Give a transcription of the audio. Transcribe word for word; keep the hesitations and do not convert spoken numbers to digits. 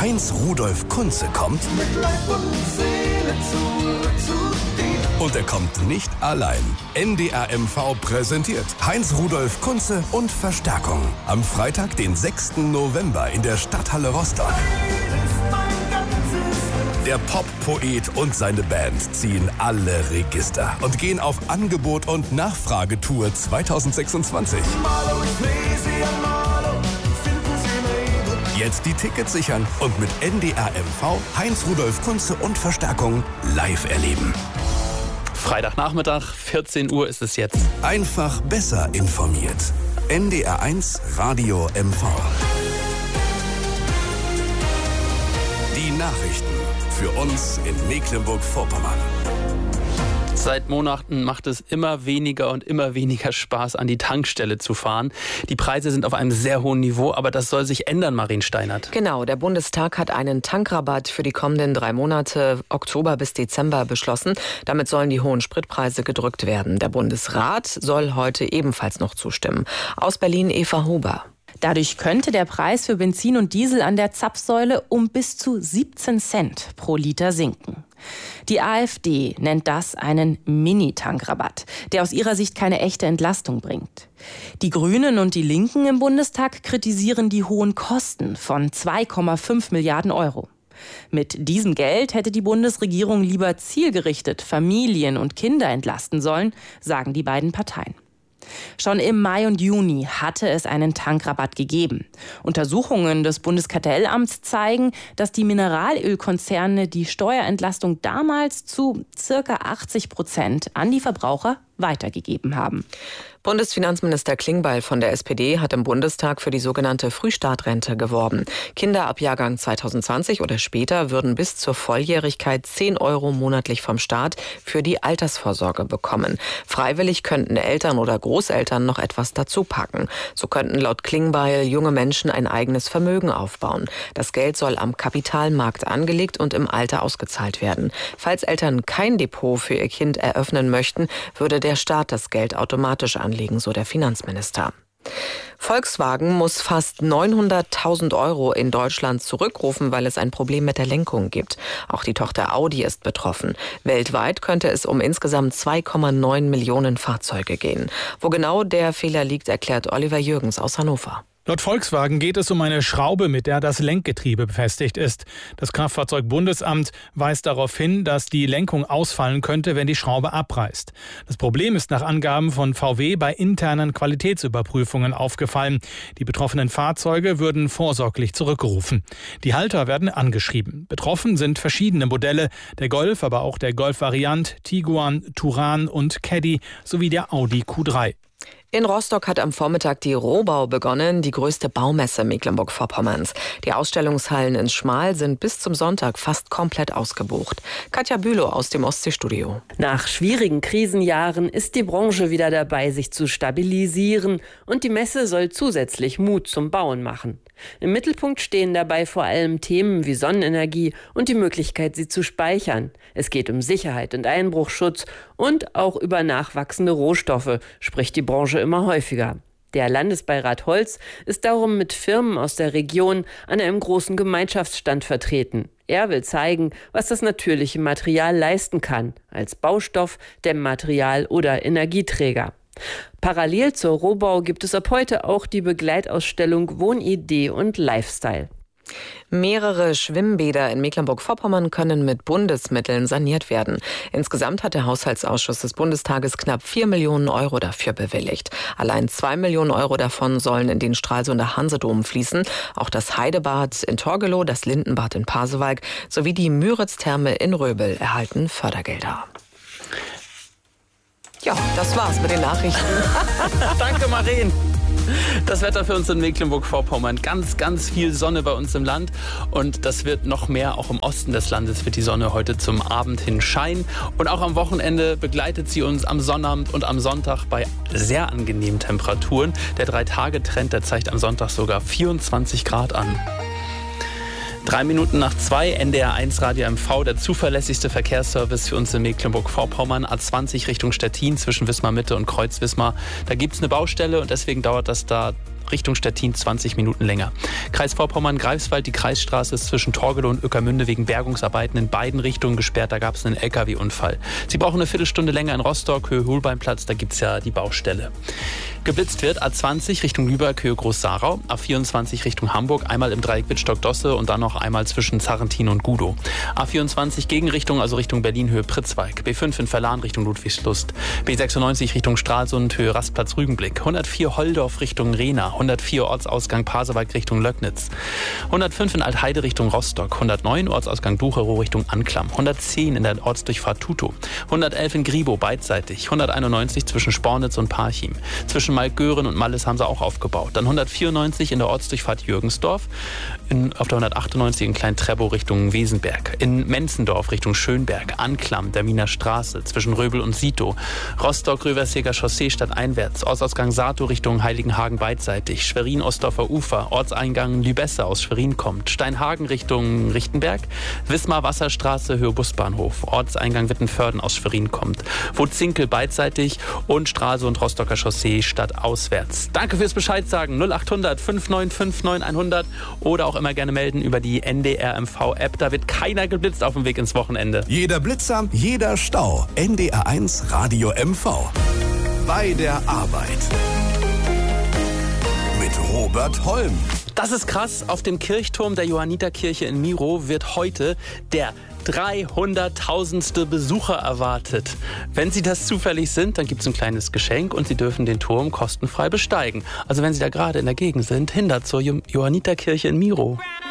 Heinz Rudolf Kunze kommt. Mit Leib und Seele zurück zu dir. Und er kommt nicht allein. N D R M V präsentiert Heinz Rudolf Kunze und Verstärkung. Am Freitag, den sechsten November in der Stadthalle Rostock. Der Pop-Poet und seine Band ziehen alle Register und gehen auf Angebot- und Nachfragetour zwanzig sechsundzwanzig. Jetzt die Tickets sichern und mit N D R M V Heinz Rudolf Kunze und Verstärkung live erleben. Freitagnachmittag, vierzehn Uhr ist es jetzt. Einfach besser informiert. N D R eins Radio M V. Die Nachrichten für uns in Mecklenburg-Vorpommern. Seit Monaten macht es immer weniger und immer weniger Spaß, an die Tankstelle zu fahren. Die Preise sind auf einem sehr hohen Niveau, aber das soll sich ändern, Marien Steinert. Genau, der Bundestag hat einen Tankrabatt für die kommenden drei Monate, Oktober bis Dezember, beschlossen. Damit sollen die hohen Spritpreise gedrückt werden. Der Bundesrat soll heute ebenfalls noch zustimmen. Aus Berlin Eva Huber. Dadurch könnte der Preis für Benzin und Diesel an der Zapfsäule um bis zu siebzehn Cent pro Liter sinken. Die AfD nennt das einen Mini-Tankrabatt, der aus ihrer Sicht keine echte Entlastung bringt. Die Grünen und die Linken im Bundestag kritisieren die hohen Kosten von zwei Komma fünf Milliarden Euro. Mit diesem Geld hätte die Bundesregierung lieber zielgerichtet Familien und Kinder entlasten sollen, sagen die beiden Parteien. Schon im Mai und Juni hatte es einen Tankrabatt gegeben. Untersuchungen des Bundeskartellamts zeigen, dass die Mineralölkonzerne die Steuerentlastung damals zu circa achtzig Prozent an die Verbraucher weitergegeben haben. Bundesfinanzminister Klingbeil von der S P D hat im Bundestag für die sogenannte Frühstartrente geworben. Kinder ab Jahrgang zwanzig zwanzig oder später würden bis zur Volljährigkeit zehn Euro monatlich vom Staat für die Altersvorsorge bekommen. Freiwillig könnten Eltern oder Großeltern noch etwas dazu packen. So könnten laut Klingbeil junge Menschen ein eigenes Vermögen aufbauen. Das Geld soll am Kapitalmarkt angelegt und im Alter ausgezahlt werden. Falls Eltern kein Depot für ihr Kind eröffnen möchten, würde der Staat das Geld automatisch anlegen, so der Finanzminister. Volkswagen muss fast neunhunderttausend Euro in Deutschland zurückrufen, weil es ein Problem mit der Lenkung gibt. Auch die Tochter Audi ist betroffen. Weltweit könnte es um insgesamt zwei Komma neun Millionen Fahrzeuge gehen. Wo genau der Fehler liegt, erklärt Oliver Jürgens aus Hannover. Laut Volkswagen geht es um eine Schraube, mit der das Lenkgetriebe befestigt ist. Das Kraftfahrzeugbundesamt weist darauf hin, dass die Lenkung ausfallen könnte, wenn die Schraube abreißt. Das Problem ist nach Angaben von V W bei internen Qualitätsüberprüfungen aufgefallen. Die betroffenen Fahrzeuge würden vorsorglich zurückgerufen. Die Halter werden angeschrieben. Betroffen sind verschiedene Modelle, der Golf, aber auch der Golf-Variant, Tiguan, Touran und Caddy sowie der Audi Q drei. In Rostock hat am Vormittag die Rohbau begonnen, die größte Baumesse Mecklenburg-Vorpommerns. Die Ausstellungshallen in Schmal sind bis zum Sonntag fast komplett ausgebucht. Katja Bülow aus dem Ostseestudio. Nach schwierigen Krisenjahren ist die Branche wieder dabei, sich zu stabilisieren, und die Messe soll zusätzlich Mut zum Bauen machen. Im Mittelpunkt stehen dabei vor allem Themen wie Sonnenenergie und die Möglichkeit, sie zu speichern. Es geht um Sicherheit und Einbruchschutz und auch über nachwachsende Rohstoffe, spricht die Branche immer häufiger. Der Landesbeirat Holz ist darum mit Firmen aus der Region an einem großen Gemeinschaftsstand vertreten. Er will zeigen, was das natürliche Material leisten kann, als Baustoff, Dämmmaterial oder Energieträger. Parallel zur Rohbau gibt es ab heute auch die Begleitausstellung Wohnidee und Lifestyle. Mehrere Schwimmbäder in Mecklenburg-Vorpommern können mit Bundesmitteln saniert werden. Insgesamt hat der Haushaltsausschuss des Bundestages knapp vier Millionen Euro dafür bewilligt. Allein zwei Millionen Euro davon sollen in den Stralsunder Hansedom fließen. Auch das Heidebad in Torgelow, das Lindenbad in Pasewalk sowie die Müritz-Therme in Röbel erhalten Fördergelder. Ja, das war's mit den Nachrichten. Danke, Marien. Das Wetter für uns in Mecklenburg-Vorpommern. Ganz, ganz viel Sonne bei uns im Land. Und das wird noch mehr. Auch im Osten des Landes wird die Sonne heute zum Abend hin scheinen. Und auch am Wochenende begleitet sie uns am Sonnabend und am Sonntag bei sehr angenehmen Temperaturen. Der Drei-Tage-Trend, der zeigt am Sonntag sogar vierundzwanzig Grad an. Drei Minuten nach zwei, N D R eins Radio M V, der zuverlässigste Verkehrsservice für uns in Mecklenburg-Vorpommern. A zwanzig Richtung Stettin zwischen Wismar Mitte und Kreuz Wismar. Da gibt es eine Baustelle und deswegen dauert das da Richtung Stettin zwanzig Minuten länger. Kreis Vorpommern, Greifswald, die Kreisstraße ist zwischen Torgelow und Ueckermünde wegen Bergungsarbeiten in beiden Richtungen gesperrt. Da gab es einen L K W-Unfall. Sie brauchen eine Viertelstunde länger in Rostock, Höhe Holbeinplatz, da gibt es ja die Baustelle. Geblitzt wird A zwanzig Richtung Lübeck, Höhe Groß-Sarau, A vierundzwanzig Richtung Hamburg, einmal im Dreieck Wittstock-Dosse und dann noch einmal zwischen Zarrentin und Gudow. A vierundzwanzig Gegenrichtung, also Richtung Berlin, Höhe Pritzwalk. B fünf in Verlan Richtung Ludwigslust. B sechsundneunzig Richtung Stralsund, Höhe Rastplatz-Rügenblick. hundertvier Holdorf Richtung Rehna. hundertvier Ortsausgang Pasewalk Richtung Löcknitz. hundertfünf in Altheide Richtung Rostock. hundertneun Ortsausgang Bucherow Richtung Anklam. hundertzehn in der Ortsdurchfahrt Tutow. hundertelf in Gribow beidseitig. hunderteinundneunzig zwischen Spornitz und Parchim. Zwischen Malgören und Malles haben sie auch aufgebaut. Dann hundertvierundneunzig in der Ortsdurchfahrt Jürgensdorf. In, auf der hundertachtundneunzig in Klein-Treppow Richtung Wesenberg. In Menzendorf Richtung Schönberg. Anklam, der Wiener Straße zwischen Röbel und Sito. Rostock-Röverseger Chaussee stadteinwärts. Ortsausgang Sato Richtung Heiligenhagen beidseitig. Schwerin-Ostdorfer Ufer. Ortseingang Lübesse aus Schwerin kommt. Steinhagen Richtung Richtenberg. Wismar-Wasserstraße, Höhe Busbahnhof. Ortseingang Wittenförden aus Schwerin kommt. Wutzinkel beidseitig und Stralsund und Rostocker Chaussee stadtauswärts. Danke fürs Bescheid sagen. null achthundert fünf neun fünf neun hundert oder auch immer gerne melden über die N D R M V-App. Da wird keiner geblitzt auf dem Weg ins Wochenende. Jeder Blitzer, jeder Stau. N D R eins Radio M V. Bei der Arbeit. Mit Robert Holm. Das ist krass. Auf dem Kirchturm der Johanniterkirche in Mirow wird heute der dreihunderttausendste Besucher erwartet. Wenn Sie das zufällig sind, dann gibt es ein kleines Geschenk und Sie dürfen den Turm kostenfrei besteigen. Also wenn Sie da gerade in der Gegend sind, hin zur Johanniterkirche in Mirow.